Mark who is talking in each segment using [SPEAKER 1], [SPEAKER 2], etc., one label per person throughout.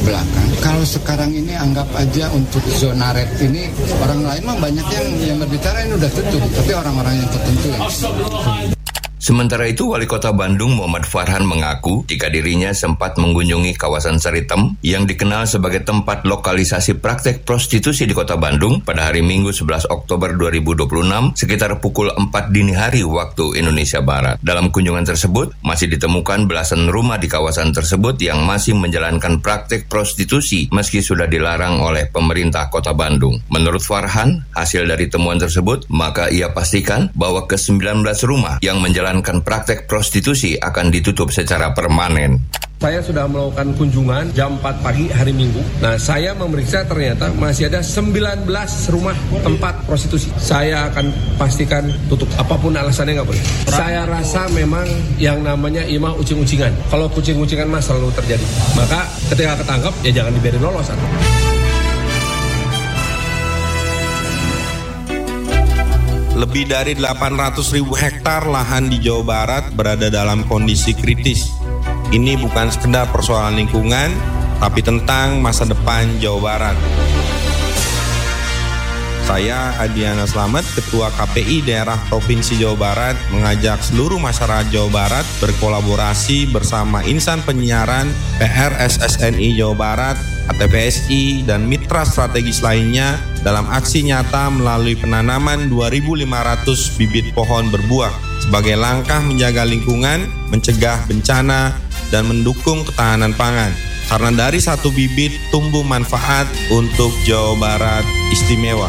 [SPEAKER 1] belakang. Kalau sekarang ini anggap aja untuk zona red ini, orang lain mah banyak yang berbicara ini udah tutup, tapi orang-orang yang tertentu yang
[SPEAKER 2] Sementara itu, Wali Kota Bandung Muhammad Farhan mengaku jika dirinya sempat mengunjungi kawasan Seritem yang dikenal sebagai tempat lokalisasi praktek prostitusi di Kota Bandung pada hari Minggu 11 Oktober 2026 sekitar pukul 4 dini hari waktu Indonesia Barat. Dalam kunjungan tersebut, masih ditemukan belasan rumah di kawasan tersebut yang masih menjalankan praktek prostitusi meski sudah dilarang oleh pemerintah Kota Bandung. Menurut Farhan, hasil dari temuan tersebut, maka ia pastikan bahwa ke-19 rumah yang menjalankan praktek prostitusi akan ditutup secara permanen.
[SPEAKER 3] Saya sudah melakukan kunjungan jam 4 pagi hari Minggu. Nah, saya memeriksa ternyata masih ada 19 rumah tempat prostitusi. Saya akan pastikan tutup. Apapun alasannya nggak boleh. Saya rasa memang yang namanya imah ucing-ucingan. Kalau kucing-ucingan mah selalu terjadi. Maka ketika ketangkep, ya jangan dibiarin lolos.
[SPEAKER 4] Lebih dari 800.000 hektar lahan di Jawa Barat berada dalam kondisi kritis. Ini bukan sekedar persoalan lingkungan, tapi tentang masa depan Jawa Barat. Saya, Adiana Slamet, Ketua KPI Daerah Provinsi Jawa Barat, mengajak seluruh masyarakat Jawa Barat berkolaborasi bersama insan penyiaran PRSSNI Jawa Barat, ATPSI, dan mitra strategis lainnya dalam aksi nyata melalui penanaman 2.500 bibit pohon berbuah sebagai langkah menjaga lingkungan, mencegah bencana, dan mendukung ketahanan pangan. Karena dari satu bibit tumbuh manfaat untuk Jawa Barat istimewa.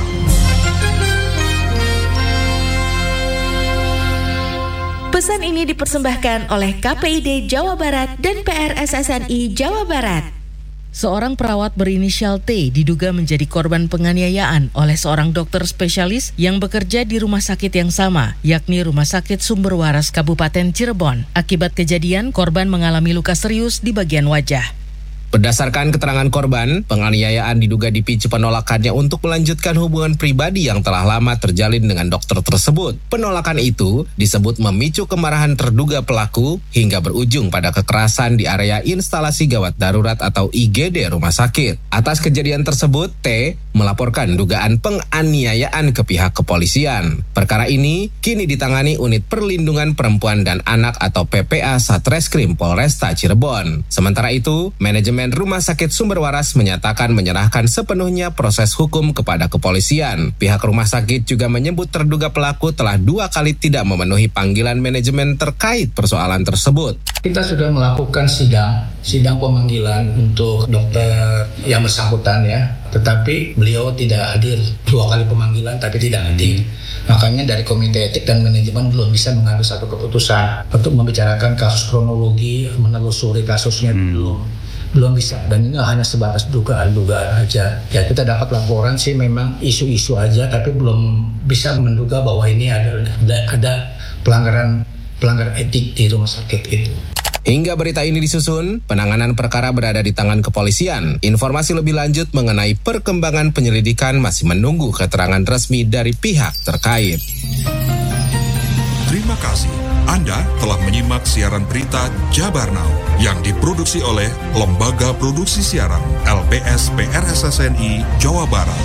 [SPEAKER 5] Pesan ini dipersembahkan oleh KPID Jawa Barat dan PRSSNI Jawa Barat. Seorang perawat berinisial T diduga menjadi korban penganiayaan oleh seorang dokter spesialis yang bekerja di rumah sakit yang sama, yakni Rumah Sakit Sumber Waras Kabupaten Cirebon. Akibat kejadian, korban mengalami luka serius di bagian wajah.
[SPEAKER 6] Berdasarkan keterangan korban, penganiayaan diduga dipicu penolakannya untuk melanjutkan hubungan pribadi yang telah lama terjalin dengan dokter tersebut. Penolakan itu disebut memicu kemarahan terduga pelaku hingga berujung pada kekerasan di area instalasi gawat darurat atau IGD rumah sakit. Atas kejadian tersebut, T melaporkan dugaan penganiayaan ke pihak kepolisian. Perkara ini kini ditangani Unit Perlindungan Perempuan dan Anak atau PPA Satreskrim Polresta Cirebon. Sementara itu, manajemen Rumah Sakit Sumber Waras menyatakan menyerahkan sepenuhnya proses hukum kepada kepolisian. Pihak rumah sakit juga menyebut terduga pelaku telah 2 kali tidak memenuhi panggilan manajemen terkait persoalan tersebut.
[SPEAKER 7] Kita sudah melakukan sidang pemanggilan untuk dokter yang bersangkutan ya, tetapi beliau tidak hadir. 2 kali pemanggilan tapi tidak hadir. Makanya dari Komite Etik dan Manajemen belum bisa mengambil satu keputusan untuk membicarakan kasus kronologi, menelusuri kasusnya belum bisa, dan ini hanya sebatas dugaan-dugaan aja. Ya, kita dapat laporan sih memang isu-isu aja, tapi belum bisa menduga bahwa ini ada pelanggaran etik di rumah sakit itu.
[SPEAKER 6] Hingga berita ini disusun, penanganan perkara berada di tangan kepolisian. Informasi lebih lanjut mengenai perkembangan penyelidikan masih menunggu keterangan resmi dari pihak terkait.
[SPEAKER 8] Terima kasih. Anda telah menyimak siaran berita Jabar Now yang diproduksi oleh Lembaga Produksi Siaran LPS PRSSNI Jawa Barat.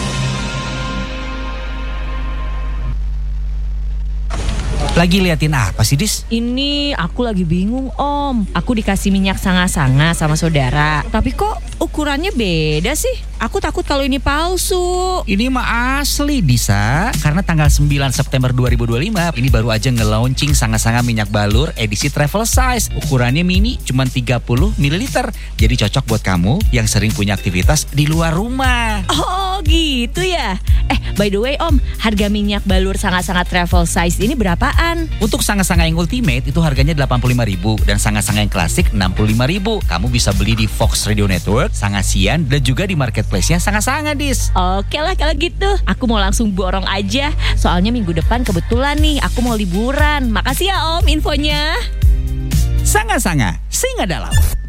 [SPEAKER 9] Lagi liatin apa sih, Dis?
[SPEAKER 10] Ini aku lagi bingung, Om. Aku dikasih minyak sanga-sanga sama saudara, tapi kok ukurannya beda sih? Aku takut kalau ini palsu.
[SPEAKER 9] Ini mah asli, Disa. Karena tanggal 9 September 2025, ini baru aja nge-launching sanga-sanga minyak balur edisi travel size. Ukurannya mini, cuma 30 ml. Jadi cocok buat kamu yang sering punya aktivitas di luar rumah.
[SPEAKER 10] Oh, gitu ya? By the way, Om, harga minyak balur sanga-sanga travel size ini berapaan?
[SPEAKER 9] Untuk sanga-sanga yang ultimate itu harganya 85.000 dan sanga-sanga yang klasik 65.000. Kamu bisa beli di Fox Radio Network, Sangasian, dan juga di marketplace-nya Sanga-Sanga, Dis.
[SPEAKER 10] Oke lah kalau gitu. Aku mau langsung borong aja. Soalnya minggu depan kebetulan nih aku mau liburan. Makasih ya, Om, infonya.
[SPEAKER 9] Sanga-Sanga, singa dalam.